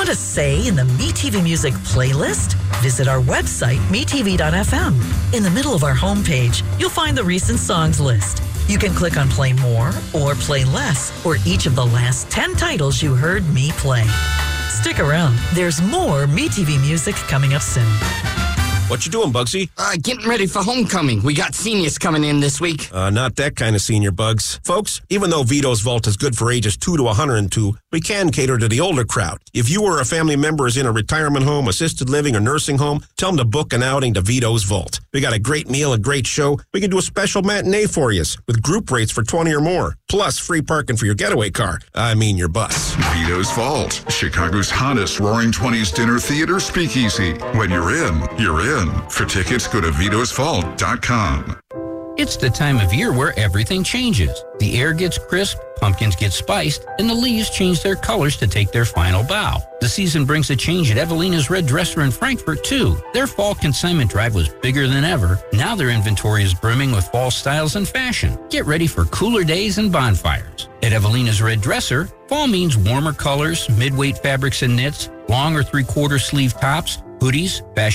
Want a say in the MeTV Music playlist? Visit our website, metv.fm. In the middle of our homepage, you'll find the recent songs list. You can click on Play More or Play Less, or each of the last 10 titles you heard me play. Stick around. There's more MeTV Music coming up soon. What you doing, Bugsy? Getting ready for homecoming. We got seniors coming in this week. Not that kind of senior, Bugs. Folks, even though Vito's Vault is good for ages 2 to 102, we can cater to the older crowd. If you or a family member is in a retirement home, assisted living, or nursing home, tell them to book an outing to Vito's Vault. We got a great meal, a great show. We can do a special matinee for you with group rates for 20 or more, plus free parking for your getaway car. I mean your bus. Vito's Vault, Chicago's hottest Roaring 20s dinner theater speakeasy. When you're in, you're in. For tickets, go to vitosvault.com. It's the time of year where everything changes. The air gets crisp, pumpkins get spiced, and the leaves change their colors to take their final bow. The season brings a change at Evelina's Red Dresser in Frankfort, too. Their fall consignment drive was bigger than ever. Now their inventory is brimming with fall styles and fashion. Get ready for cooler days and bonfires. At Evelina's Red Dresser, fall means warmer colors, mid-weight fabrics and knits, long or three-quarter sleeve tops, hoodies, fashion